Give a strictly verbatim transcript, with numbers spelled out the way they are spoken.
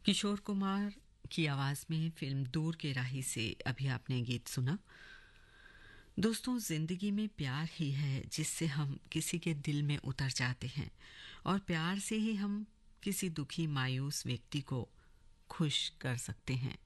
किशोर कुमार की आवाज में फिल्म दूर के राही से अभी आपने गीत सुना। दोस्तों, जिंदगी में प्यार ही है जिससे हम किसी के दिल में उतर जाते हैं और प्यार से ही हम किसी दुखी मायूस व्यक्ति को खुश कर सकते हैं।